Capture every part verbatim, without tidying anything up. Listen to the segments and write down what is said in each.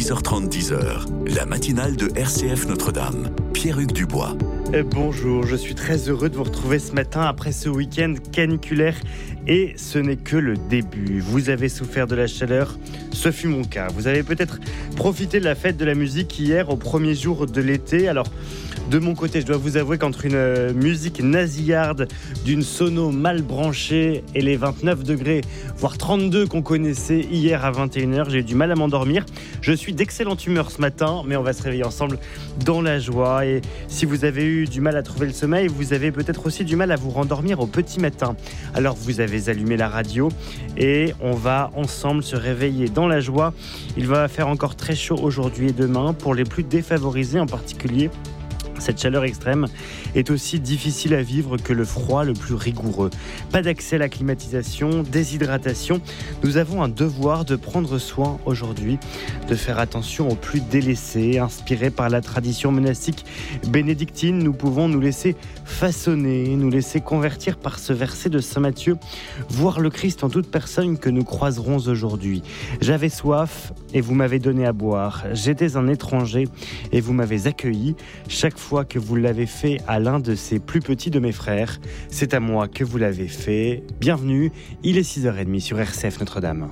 six heures trente, dix heures, la matinale de R C F Notre-Dame. Pierre-Hugues Dubois. Bonjour, je suis très heureux de vous retrouver ce matin après ce week-end caniculaire et ce n'est que le début. Vous avez souffert de la chaleur, ce fut mon cas. Vous avez peut-être profité de la fête de la musique hier au premier jour de l'été. Alors, de mon côté, je dois vous avouer qu'entre une musique nasillarde d'une sono mal branchée et les vingt-neuf degrés, voire trente-deux qu'on connaissait hier à vingt et une heures, j'ai eu du mal à m'endormir. Je suis d'excellente humeur ce matin, mais on va se réveiller ensemble dans la joie. Et si vous avez eu du mal à trouver le sommeil, vous avez peut-être aussi du mal à vous rendormir au petit matin. Alors vous avez allumé la radio et on va ensemble se réveiller dans la joie. Il va faire encore très chaud aujourd'hui et demain pour les plus défavorisés en particulier. Cette chaleur extrême est aussi difficile à vivre que le froid le plus rigoureux. Pas d'accès à la climatisation, déshydratation. Nous avons un devoir de prendre soin aujourd'hui, de faire attention aux plus délaissés. Inspirés par la tradition monastique bénédictine, nous pouvons nous laisser façonner, nous laisser convertir par ce verset de Saint Matthieu, voir le Christ en toute personne que nous croiserons aujourd'hui. J'avais soif et vous m'avez donné à boire. J'étais un étranger et vous m'avez accueilli. Chaque fois que vous l'avez fait à l'un de ces plus petits de mes frères, c'est à moi que vous l'avez fait. Bienvenue, il est six heures trente sur R C F Notre-Dame.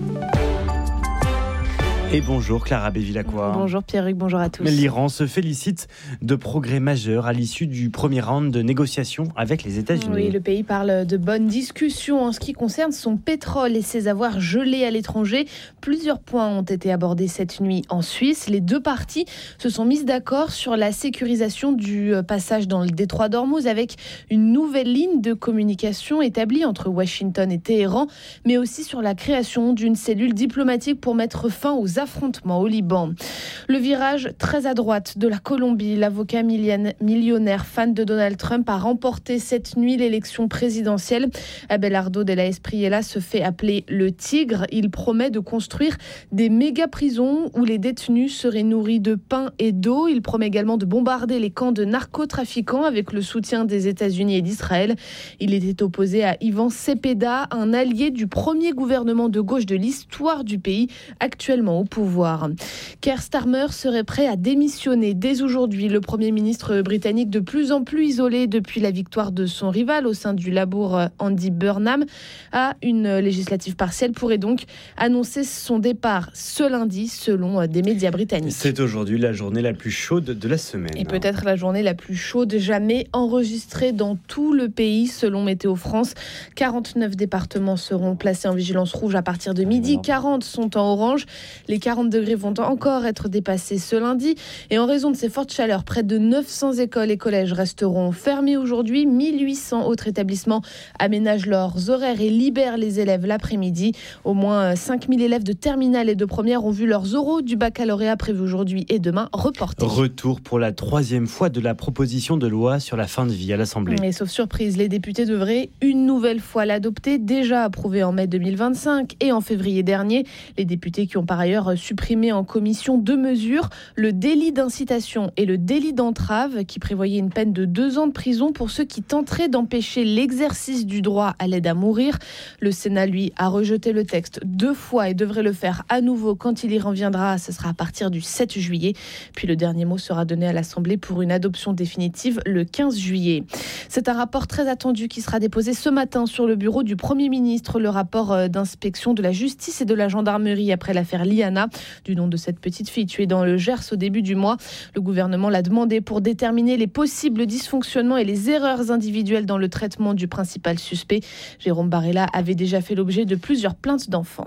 Et bonjour Clara Bévilacqua. Bonjour Pierre-Hugues, bonjour à tous. L'Iran se félicite de progrès majeurs à l'issue du premier round de négociations avec les États-Unis. Oui, le pays parle de bonnes discussions en ce qui concerne son pétrole et ses avoirs gelés à l'étranger. Plusieurs points ont été abordés cette nuit en Suisse. Les deux parties se sont mises d'accord sur la sécurisation du passage dans le détroit d'Ormuz avec une nouvelle ligne de communication établie entre Washington et Téhéran, mais aussi sur la création d'une cellule diplomatique pour mettre fin aux affrontements au Liban. Le virage très à droite de la Colombie, l'avocat millionnaire fan de Donald Trump a remporté cette nuit l'élection présidentielle. Abelardo de la Espriella se fait appeler le Tigre. Il promet de construire des méga-prisons où les détenus seraient nourris de pain et d'eau. Il promet également de bombarder les camps de narcotrafiquants avec le soutien des États-Unis et d'Israël. Il était opposé à Ivan Cepeda, un allié du premier gouvernement de gauche de l'histoire du pays, actuellement au pouvoir. Keir Starmer serait prêt à démissionner dès aujourd'hui. Le Premier ministre britannique, de plus en plus isolé depuis la victoire de son rival au sein du Labour, Andy Burnham, à une législative partielle, pourrait donc annoncer son départ ce lundi, selon des médias britanniques. C'est aujourd'hui la journée la plus chaude de la semaine. Et peut-être la journée la plus chaude jamais enregistrée dans tout le pays, selon Météo France. quarante-neuf départements seront placés en vigilance rouge à partir de midi. quarante sont en orange. Les quarante degrés vont encore être dépassés ce lundi. Et en raison de ces fortes chaleurs, près de neuf cents écoles et collèges resteront fermés aujourd'hui. mille huit cents autres établissements aménagent leurs horaires et libèrent les élèves l'après-midi. Au moins cinq mille élèves de terminale et de première ont vu leurs oraux du baccalauréat prévus aujourd'hui et demain reportés. Retour pour la troisième fois de la proposition de loi sur la fin de vie à l'Assemblée. Et sauf surprise, les députés devraient une nouvelle fois l'adopter, déjà approuvé en mai deux mille vingt-cinq et en février dernier. Les députés qui ont par ailleurs supprimé en commission deux mesures, le délit d'incitation et le délit d'entrave, qui prévoyaient une peine de deux ans de prison pour ceux qui tenteraient d'empêcher l'exercice du droit à l'aide à mourir. Le Sénat, lui, a rejeté le texte deux fois et devrait le faire à nouveau quand il y reviendra. Ce sera à partir du sept juillet. Puis le dernier mot sera donné à l'Assemblée pour une adoption définitive le quinze juillet. C'est un rapport très attendu qui sera déposé ce matin sur le bureau du Premier ministre, le rapport d'inspection de la justice et de la gendarmerie après l'affaire Liana, du nom de cette petite fille tuée dans le Gers au début du mois. Le gouvernement l'a demandé pour déterminer les possibles dysfonctionnements et les erreurs individuelles dans le traitement du principal suspect. Jérôme Barella avait déjà fait l'objet de plusieurs plaintes d'enfants.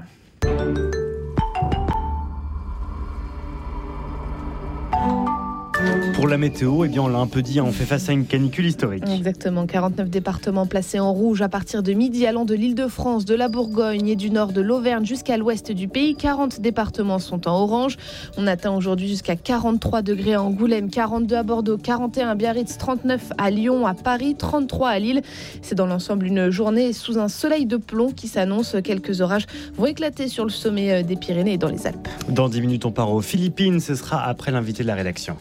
Pour la météo, eh bien on l'a un peu dit, on fait face à une canicule historique. Exactement, quarante-neuf départements placés en rouge à partir de midi, allant de l'Île-de-France, de la Bourgogne et du nord de l'Auvergne jusqu'à l'ouest du pays. quarante départements sont en orange. On atteint aujourd'hui jusqu'à quarante-trois degrés à Angoulême, quarante-deux à Bordeaux, quarante et un à Biarritz, trente-neuf à Lyon, à Paris, trente-trois à Lille. C'est dans l'ensemble une journée sous un soleil de plomb qui s'annonce. Quelques orages vont éclater sur le sommet des Pyrénées et dans les Alpes. Dans dix minutes, on part aux Philippines. Ce sera après l'invité de la rédaction.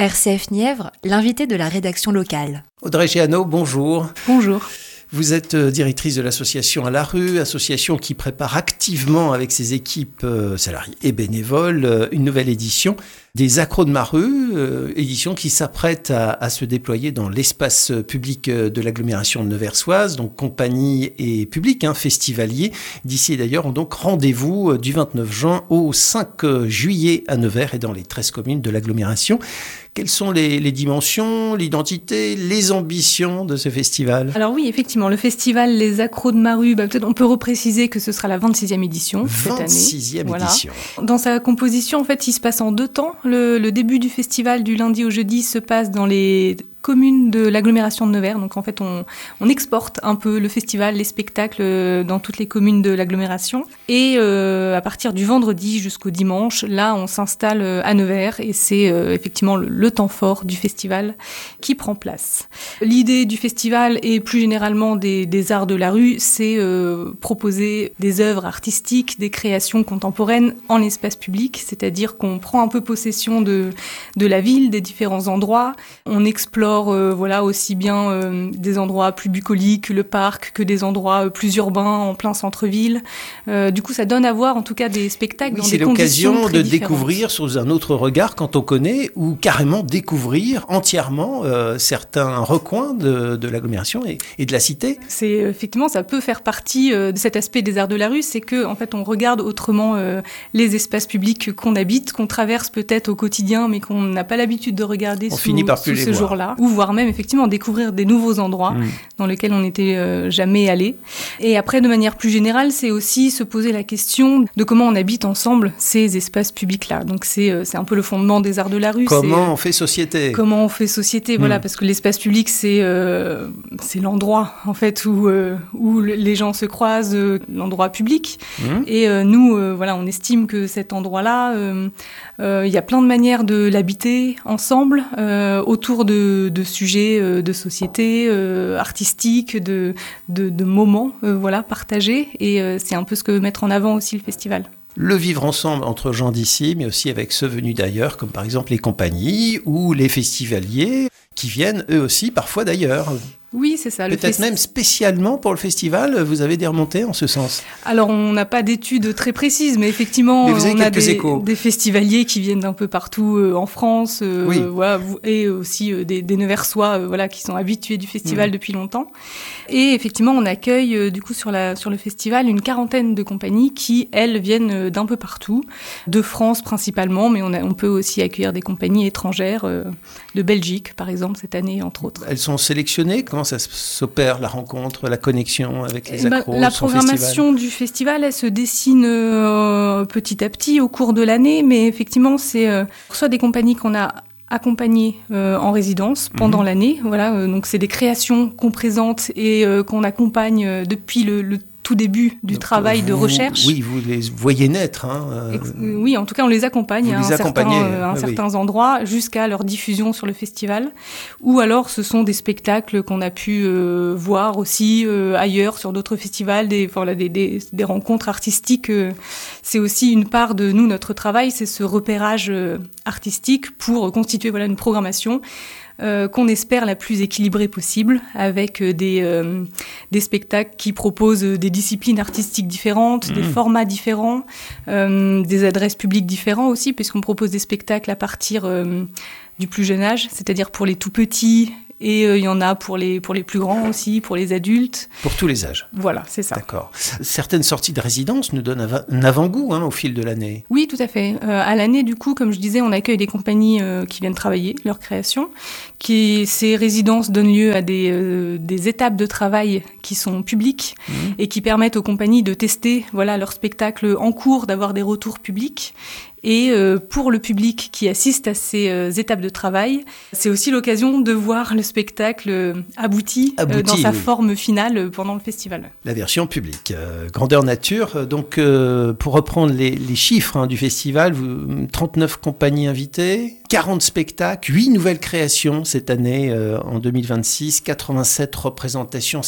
R C F Nièvre, l'invité de la rédaction locale. Audrey Géano, bonjour. Bonjour. Vous êtes directrice de l'association À la rue, association qui prépare activement avec ses équipes salariées et bénévoles une nouvelle édition des Accros de ma rue, euh, édition qui s'apprête à, à se déployer dans l'espace public de l'agglomération de Nevers-Soise, donc compagnie et public, hein, festivalier. D'ici et d'ailleurs, ont donc rendez-vous du vingt-neuf juin au cinq juillet à Nevers et dans les treize communes de l'agglomération. Quelles sont les, les dimensions, l'identité, les ambitions de ce festival ? Alors oui, effectivement, le festival Les Accros de ma rue, bah, peut-être on peut repréciser que ce sera la vingt-sixième édition cette année. vingt-sixième voilà. édition. Dans sa composition, en fait, il se passe en deux temps. Le, le début du festival, du lundi au jeudi, se passe dans les communes de l'agglomération de Nevers. Donc en fait, on, on exporte un peu le festival, les spectacles dans toutes les communes de l'agglomération. Et euh, à partir du vendredi jusqu'au dimanche, là, on s'installe à Nevers et c'est euh, effectivement le, le temps fort du festival qui prend place. L'idée du festival et plus généralement des, des arts de la rue, c'est euh, proposer des œuvres artistiques, des créations contemporaines en espace public, c'est-à-dire qu'on prend un peu possession de, de la ville, des différents endroits, on explore Euh, voilà, aussi bien euh, des endroits plus bucoliques, le parc, que des endroits euh, plus urbains, en plein centre-ville. Euh, du coup, ça donne à voir en tout cas des spectacles oui, dans des conditions très C'est l'occasion de différentes. découvrir sous un autre regard quand on connaît, ou carrément découvrir entièrement euh, certains recoins de, de l'agglomération et, et de la cité. C'est, effectivement, ça peut faire partie euh, de cet aspect des arts de la rue, c'est que en fait, on regarde autrement euh, les espaces publics qu'on habite, qu'on traverse peut-être au quotidien, mais qu'on n'a pas l'habitude de regarder on sous, finit par plus sous les ce voir. jour-là. Ou voire même effectivement découvrir des nouveaux endroits mmh. dans lesquels on n'était euh, jamais allé. Et après, de manière plus générale, c'est aussi se poser la question de comment on habite ensemble ces espaces publics-là. Donc c'est, euh, c'est un peu le fondement des arts de la rue. Comment c'est, on fait société ? Comment on fait société, mmh. voilà, parce que l'espace public, c'est, euh, c'est l'endroit en fait où, euh, où les gens se croisent, euh, l'endroit public. Mmh. Et euh, nous, euh, voilà, on estime que cet endroit-là, il euh, euh, y a plein de manières de l'habiter ensemble, euh, autour de de sujets euh, de société, euh, artistiques, de, de, de moments euh, voilà, partagés. Et euh, c'est un peu ce que veut mettre en avant aussi le festival. Le vivre ensemble entre gens d'ici, mais aussi avec ceux venus d'ailleurs, comme par exemple les compagnies ou les festivaliers qui viennent eux aussi parfois d'ailleurs. Oui, c'est ça. Peut-être festi- même spécialement pour le festival, vous avez des remontées en ce sens ? Alors, on n'a pas d'études très précises, mais effectivement, mais vous avez on a quelques des, échos. des festivaliers qui viennent d'un peu partout euh, en France, euh, oui. voilà, et aussi euh, des, des Neversois euh, voilà, qui sont habitués du festival mmh. depuis longtemps. Et effectivement, on accueille euh, du coup sur, la, sur le festival une quarantaine de compagnies qui, elles, viennent d'un peu partout, de France principalement, mais on, a, on peut aussi accueillir des compagnies étrangères, euh, de Belgique par exemple, cette année, entre autres. Elles sont sélectionnées ? Comment ça s'opère, la rencontre, la connexion avec les accros, ben, La programmation festival. du festival, elle se dessine euh, petit à petit au cours de l'année, mais effectivement, c'est euh, soit des compagnies qu'on a accompagnées euh, en résidence pendant mmh. l'année, voilà, euh, donc c'est des créations qu'on présente et euh, qu'on accompagne euh, depuis le, le tout début du donc, travail vous, de recherche. Oui, vous les voyez naître. Hein, euh... Oui, en tout cas, on les accompagne à un certain, euh, à oui, certains oui. endroits jusqu'à leur diffusion sur le festival. Ou alors, ce sont des spectacles qu'on a pu euh, voir aussi euh, ailleurs, sur d'autres festivals, des, voilà, des, des, des rencontres artistiques. Euh, c'est aussi une part de nous, notre travail, c'est ce repérage euh, artistique pour constituer voilà, une programmation Euh, qu'on espère la plus équilibrée possible, avec euh, des, euh, des spectacles qui proposent des disciplines artistiques différentes, mmh. des formats différents, euh, des adresses publiques différentes aussi, puisqu'on propose des spectacles à partir euh, du plus jeune âge, c'est-à-dire pour les tout petits, et il euh, y en a pour les, pour les plus grands aussi, pour les adultes. Pour tous les âges. Voilà, c'est ça. D'accord. Certaines sorties de résidence nous donnent un avant-goût hein, au fil de l'année. Oui, tout à fait. Euh, à l'année, du coup, comme je disais, on accueille des compagnies euh, qui viennent travailler leur création. Qui, ces résidences donnent lieu à des, euh, des étapes de travail qui sont publiques mmh. et qui permettent aux compagnies de tester voilà, leur spectacle en cours, d'avoir des retours publics. Et euh, pour le public qui assiste à ces euh, étapes de travail, c'est aussi l'occasion de voir le spectacle euh, abouti, abouti euh, dans sa oui. forme finale euh, pendant le festival. La version publique. Euh, grandeur nature. Donc, euh, pour reprendre les, les chiffres hein, du festival, vous, trente-neuf compagnies invitées, quarante spectacles, huit nouvelles créations cette année euh, en deux mille vingt-six, quatre-vingt-sept représentations, c'est énorme.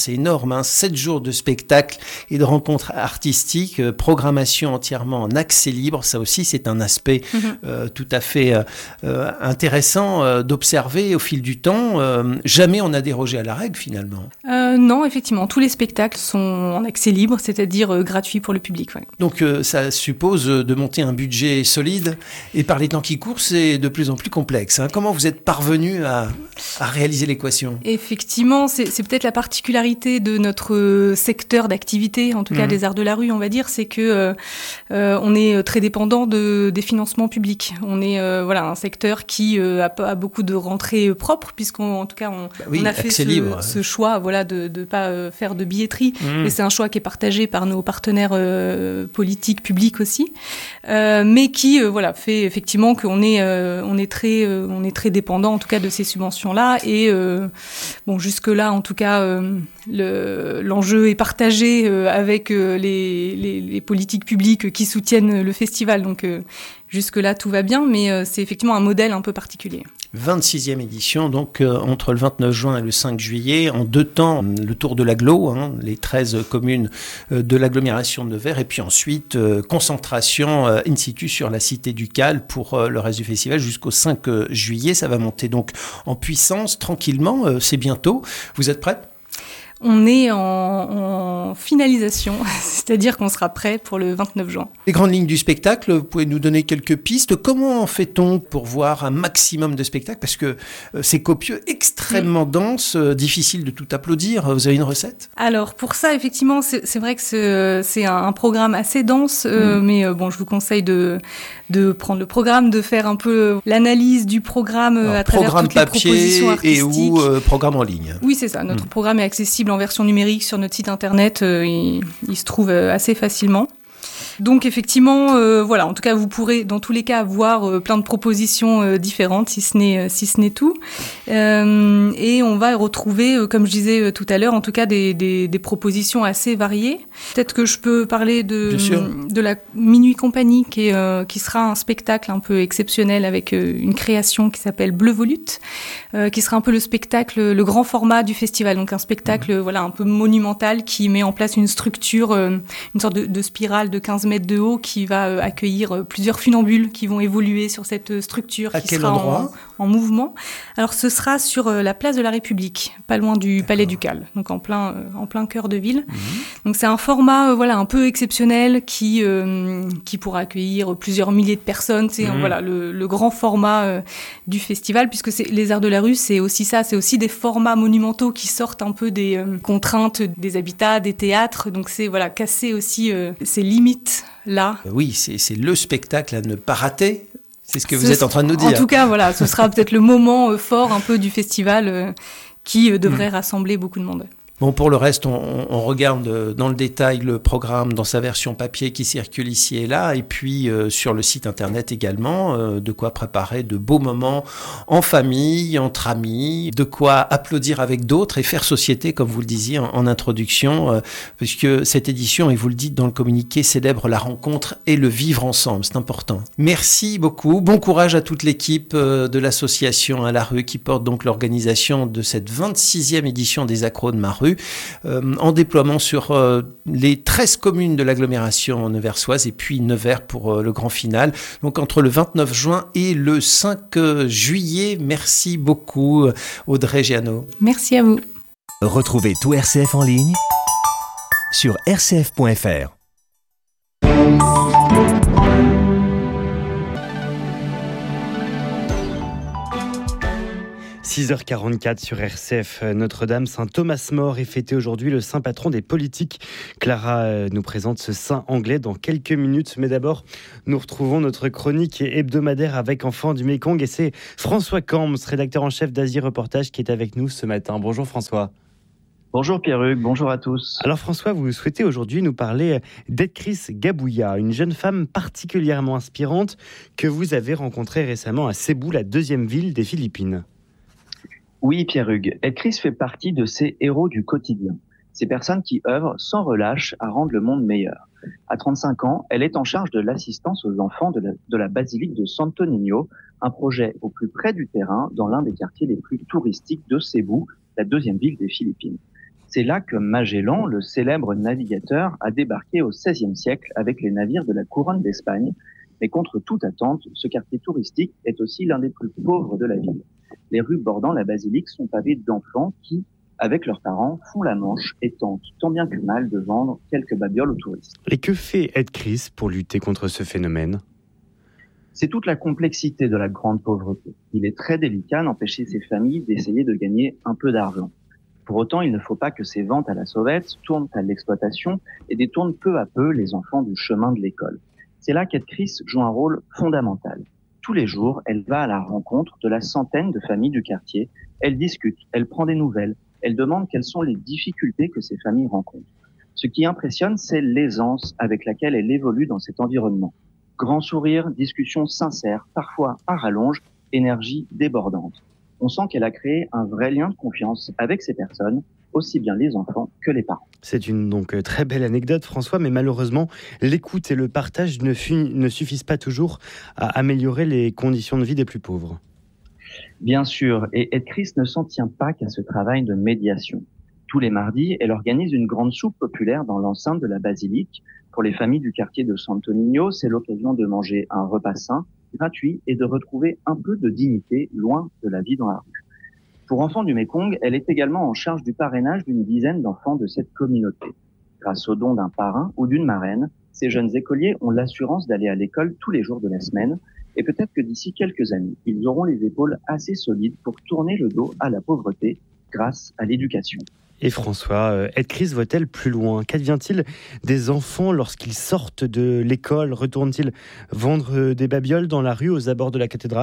énorme, hein, sept jours de spectacles et de rencontres artistiques, euh, programmation entièrement en accès libre. Ça aussi, c'est un aspect mmh. euh, tout à fait euh, intéressant euh, d'observer au fil du temps. Euh, jamais on n'a dérogé à la règle finalement. Euh, non, effectivement, tous les spectacles sont en accès libre, c'est-à-dire euh, gratuits pour le public. Ouais. Donc euh, ça suppose de monter un budget solide et par les temps qui courent, c'est de plus en plus complexe. Hein. Comment vous êtes parvenu à, à réaliser l'équation ? Effectivement, c'est, c'est peut-être la particularité de notre secteur d'activité, en tout cas mmh. des arts de la rue, on va dire, c'est que euh, euh, on est très dépendant de, des financements publics. On est euh, voilà un secteur qui euh, a pas beaucoup de rentrées propres, puisqu'on en tout cas on, bah oui, on a fait ce, libre, ce choix voilà de de pas euh, faire de billetterie, mmh. et c'est un choix qui est partagé par nos partenaires euh, politiques publics aussi, euh, mais qui euh, voilà fait effectivement qu'on est euh, on est très euh, on est très dépendant en tout cas de ces subventions là, et euh, bon jusque là en tout cas euh, le, l'enjeu est partagé euh, avec euh, les, les les politiques publiques qui soutiennent le festival, donc euh, jusque-là, tout va bien, mais euh, c'est effectivement un modèle un peu particulier. vingt-sixième édition, donc euh, entre le vingt-neuf juin et le cinq juillet, en deux temps, le tour de l'agglo, hein, les treize communes euh, de l'agglomération de Nevers, et puis ensuite, euh, concentration euh, in situ sur la cité du Cal pour euh, le reste du festival jusqu'au cinq juillet. Ça va monter donc en puissance, tranquillement, euh, c'est bientôt. Vous êtes prêts ? On est en, en finalisation, c'est-à-dire qu'on sera prêt pour le vingt-neuf juin. Les grandes lignes du spectacle, vous pouvez nous donner quelques pistes. Comment fait-on pour voir un maximum de spectacles ? Parce que euh, c'est copieux, extrêmement mmh. dense, euh, difficile de tout applaudir. Vous avez une recette ? Alors pour ça, effectivement, c'est, c'est vrai que c'est, c'est un, un programme assez dense, euh, mmh. mais euh, bon, je vous conseille de, de prendre le programme, de faire un peu l'analyse du programme Alors, à travers toutes les propositions artistiques. Et ou euh, programme en ligne ? Oui, c'est ça. Notre mmh. programme est accessible en version numérique sur notre site internet, euh, il, il se trouve euh, assez facilement. Donc effectivement, euh, voilà, en tout cas, vous pourrez dans tous les cas avoir euh, plein de propositions euh, différentes, si ce n'est euh, si ce n'est tout. Euh, et on va retrouver, euh, comme je disais euh, tout à l'heure, en tout cas des, des, des propositions assez variées. Peut-être que je peux parler de de la Minuit Compagnie, qui est euh, qui sera un spectacle un peu exceptionnel avec euh, une création qui s'appelle Bleu Volute, euh, qui sera un peu le spectacle, le grand format du festival. Donc un spectacle, mmh. voilà, un peu monumental qui met en place une structure, euh, une sorte de, de spirale de quinze mètres de haut qui va euh, accueillir euh, plusieurs funambules qui vont évoluer sur cette euh, structure à qui quel sera endroit en, en mouvement. Alors ce sera sur euh, la place de la République, pas loin du D'accord. Palais Ducal, donc en plein euh, en plein cœur de ville. Mmh. Donc c'est un format euh, voilà un peu exceptionnel qui euh, qui pourra accueillir plusieurs milliers de personnes. C'est mmh. voilà le, le grand format euh, du festival, puisque c'est les arts de la rue, c'est aussi ça, c'est aussi des formats monumentaux qui sortent un peu des euh, contraintes des habitats, des théâtres. Donc c'est voilà casser aussi euh, ces limites là. Oui, c'est, c'est le spectacle à ne pas rater. C'est ce que ce vous êtes en train de nous dire. En tout cas, voilà, ce sera peut-être le moment euh, fort un peu du festival euh, qui euh, devrait mmh. rassembler beaucoup de monde. Bon, pour le reste, on, on regarde dans le détail le programme dans sa version papier qui circule ici et là, et puis euh, sur le site internet également, euh, de quoi préparer de beaux moments en famille, entre amis, de quoi applaudir avec d'autres et faire société, comme vous le disiez en, en introduction, euh, puisque cette édition, et vous le dites dans le communiqué, célèbre la rencontre et le vivre ensemble, c'est important. Merci beaucoup, bon courage à toute l'équipe euh, de l'association à la rue qui porte donc l'organisation de cette vingt-sixième édition des Accros de ma rue. Euh, en déploiement sur euh, les treize communes de l'agglomération neversoise et puis Nevers pour euh, le grand final. Donc entre le vingt-neuf juin et le cinq juillet. Merci beaucoup Audrey Giano. Merci à vous. Retrouvez tout R C F en ligne sur r c f point f r. six heures quarante-quatre sur R C F Notre-Dame. Saint Thomas More est fêté aujourd'hui, le saint patron des politiques. Clara nous présente ce saint anglais dans quelques minutes. Mais d'abord, nous retrouvons notre chronique hebdomadaire avec Enfants du Mékong. Et c'est François Camps, rédacteur en chef d'Asie Reportage, qui est avec nous ce matin. Bonjour François. Bonjour Pierre-Hugues, bonjour à tous. Alors François, vous souhaitez aujourd'hui nous parler d'Edkris Gabouya, une jeune femme particulièrement inspirante que vous avez rencontrée récemment à Cebu, la deuxième ville des Philippines. Oui, Pierre-Hugues, Edkris fait partie de ces héros du quotidien, ces personnes qui œuvrent sans relâche à rendre le monde meilleur. À trente-cinq ans, elle est en charge de l'assistance aux enfants de la, de la basilique de Santo Niño, un projet au plus près du terrain dans l'un des quartiers les plus touristiques de Cebu, la deuxième ville des Philippines. C'est là que Magellan, le célèbre navigateur, a débarqué au seizième siècle avec les navires de la couronne d'Espagne. Mais contre toute attente, ce quartier touristique est aussi l'un des plus pauvres de la ville. Les rues bordant la basilique sont pavées d'enfants qui, avec leurs parents, font la manche et tentent tant bien que mal de vendre quelques babioles aux touristes. Et que fait Ed Chris pour lutter contre ce phénomène ? C'est toute la complexité de la grande pauvreté. Il est très délicat d'empêcher ces familles d'essayer de gagner un peu d'argent. Pour autant, il ne faut pas que ces ventes à la sauvette tournent à l'exploitation et détournent peu à peu les enfants du chemin de l'école. C'est là qu'Ed Chris joue un rôle fondamental. Tous les jours, elle va à la rencontre de la centaine de familles du quartier. Elle discute, elle prend des nouvelles, elle demande quelles sont les difficultés que ces familles rencontrent. Ce qui impressionne, c'est l'aisance avec laquelle elle évolue dans cet environnement. Grand sourire, discussion sincère, parfois à rallonge, énergie débordante. On sent qu'elle a créé un vrai lien de confiance avec ces personnes, aussi bien les enfants que les parents. C'est une donc très belle anecdote, François, mais malheureusement, l'écoute et le partage ne, fu- ne suffisent pas toujours à améliorer les conditions de vie des plus pauvres. Bien sûr, et Ed Chris ne s'en tient pas qu'à ce travail de médiation. Tous les mardis, elle organise une grande soupe populaire dans l'enceinte de la basilique. Pour les familles du quartier de Santo Niño, c'est l'occasion de manger un repas sain, gratuit, et de retrouver un peu de dignité loin de la vie dans la rue. Pour Enfants du Mékong, elle est également en charge du parrainage d'une dizaine d'enfants de cette communauté. Grâce au don d'un parrain ou d'une marraine, ces jeunes écoliers ont l'assurance d'aller à l'école tous les jours de la semaine, et peut-être que d'ici quelques années, ils auront les épaules assez solides pour tourner le dos à la pauvreté grâce à l'éducation. Et François, Ed Chris va-t-elle plus loin ? Qu'advient-il des enfants lorsqu'ils sortent de l'école ? Retournent-ils vendre des babioles dans la rue aux abords de la cathédrale ?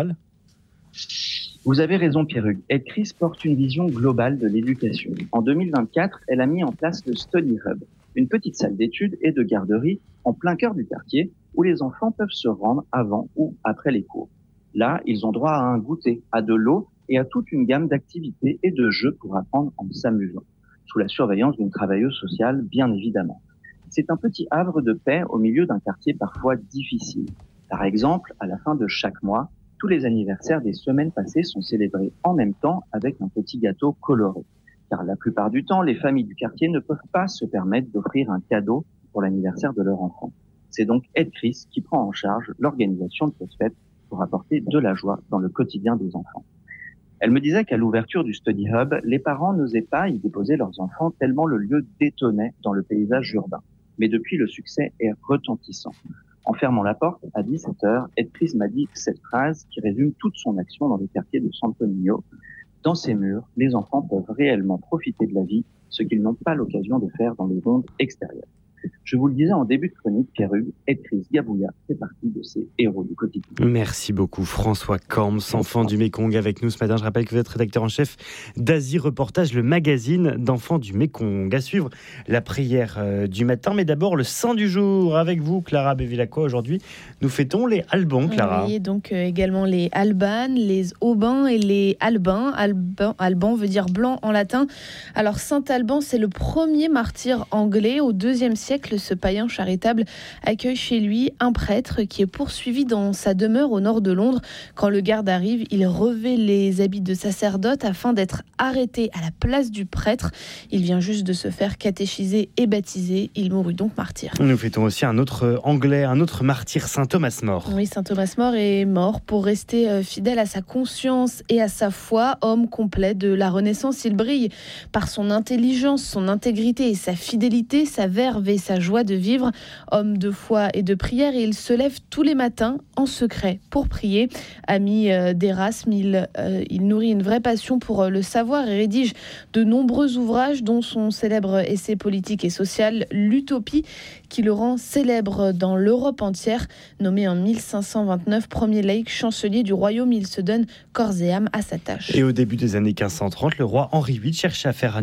Vous avez raison, Pierrugue. Ed Chris porte une vision globale de l'éducation. En deux mille vingt-quatre, elle a mis en place le Study Hub, une petite salle d'études et de garderie en plein cœur du quartier où les enfants peuvent se rendre avant ou après les cours. Là, ils ont droit à un goûter, à de l'eau et à toute une gamme d'activités et de jeux pour apprendre en s'amusant, sous la surveillance d'une travailleuse sociale, bien évidemment. C'est un petit havre de paix au milieu d'un quartier parfois difficile. Par exemple, à la fin de chaque mois, tous les anniversaires des semaines passées sont célébrés en même temps avec un petit gâteau coloré. Car la plupart du temps, les familles du quartier ne peuvent pas se permettre d'offrir un cadeau pour l'anniversaire de leur enfant. C'est donc Ed Chris qui prend en charge l'organisation de cette fête pour apporter de la joie dans le quotidien des enfants. Elle me disait qu'à l'ouverture du Study Hub, les parents n'osaient pas y déposer leurs enfants tellement le lieu détonnait dans le paysage urbain. Mais depuis, le succès est retentissant. En fermant la porte, à dix-sept heures, Ed Chris m'a dit cette phrase qui résume toute son action dans le quartier de Santo Niño. Dans ces murs, les enfants peuvent réellement profiter de la vie, ce qu'ils n'ont pas l'occasion de faire dans le monde extérieur. Je vous le disais en début de chronique, Pierrugue, Ed Chris Gabouya fait partie de ces héros du quotidien. Merci beaucoup François Corms, Enfants du Mékong avec nous ce matin. Je rappelle que vous êtes rédacteur en chef d'Asie Reportage, le magazine d'Enfants du Mékong. À suivre la prière euh, du matin, mais d'abord le saint du jour avec vous, Clara Bevilacqua. Aujourd'hui, nous fêtons les Albans, Clara. Oui, donc euh, également les Albanes, les Aubins et les Albins. Alban, Alban veut dire blanc en latin. Alors Saint Alban, c'est le premier martyr anglais au deuxième siècle. Ce païen charitable accueille chez lui un prêtre qui est poursuivi dans sa demeure au nord de Londres. Quand le garde arrive, il revêt les habits de sacerdote afin d'être arrêté à la place du prêtre. Il vient juste de se faire catéchiser et baptiser. Il mourut donc martyr. Nous fêtons aussi un autre Anglais, un autre martyr, saint Thomas More. Oui, saint Thomas More est mort pour rester fidèle à sa conscience et à sa foi. Homme complet de la Renaissance, il brille par son intelligence, son intégrité et sa fidélité, sa verve et sa joie de vivre. Homme de foi et de prière, et il se lève tous les matins en secret pour prier. Ami euh, d'Erasme, il, euh, il nourrit une vraie passion pour euh, le savoir et rédige de nombreux ouvrages, dont son célèbre essai politique et social, l'Utopie, qui le rend célèbre dans l'Europe entière. Nommé en mille cinq cent vingt-neuf premier laïc chancelier du royaume, il se donne corps et âme à sa tâche. Et au début des années quinze cent trente, le roi Henri huit cherche à faire